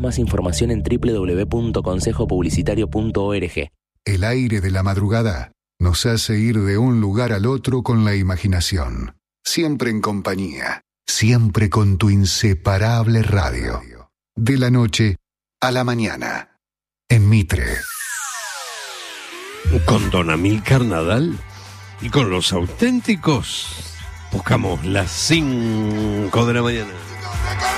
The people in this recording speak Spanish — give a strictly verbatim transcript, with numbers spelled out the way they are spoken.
Más información en doble u doble u doble u punto consejo publicitario punto org. El aire de la madrugada nos hace ir de un lugar al otro con la imaginación. Siempre en compañía, siempre con tu inseparable radio. De la noche a la mañana, en Mitre. Con Don Amílcar Nadal y con los auténticos, buscamos las cinco de la mañana.